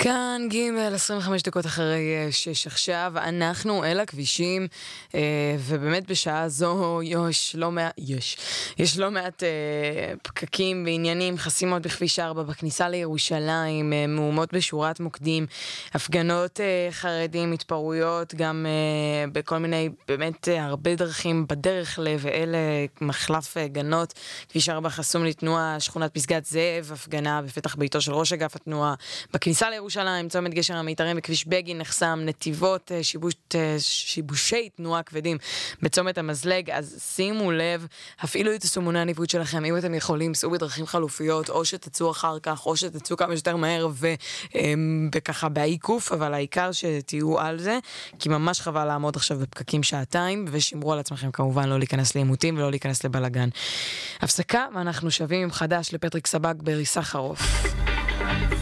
כאן ג' 25 דקות אחרי 6 עכשיו, אנחנו אל הכבישים, ובאמת בשעה זו יש לא מעט פקקים ועניינים, חסימות בכביש 4 בכניסה לירושלים, מהומות בשורת מוקדים, הפגנות חרדים, התפרעויות, גם בכל מיני, באמת הרבה דרכים בדרך ואלה מחלף גנות, כביש 4 חסום לתנועה, שכונת פסגת זאב, הפגנה בפתח ביתו של ראש אגף התנועה, בכניסה לירושלים, צומת גשר המיתרים וכביש בגין נחסם, נתיבות, שיבושי תנועה כבדים בצומת המזלג, אז שימו לב, הפעילו את סימוני הניווט שלכם, אם אתם יכולים, סעו בדרכים חלופיות, או שתצאו אחר כך, או שתצאו כמה שיותר מהר, וככה בעיקוף, אבל העיקר שתהיו על זה, כי ממש חבל לעמוד עכשיו בפקקים שעתיים, ושמרו על עצמכם כמובן לא להיכנס לעימותים ולא להיכנס לבלגן. הפסקה, ואנחנו שבים עם חדש לפטריק סבג בריסה חרוף.